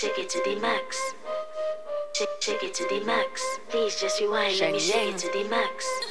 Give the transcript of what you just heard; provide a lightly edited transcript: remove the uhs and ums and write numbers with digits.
shake it to the max. Shake it to the max. Please just rewind, let me shake it to the max.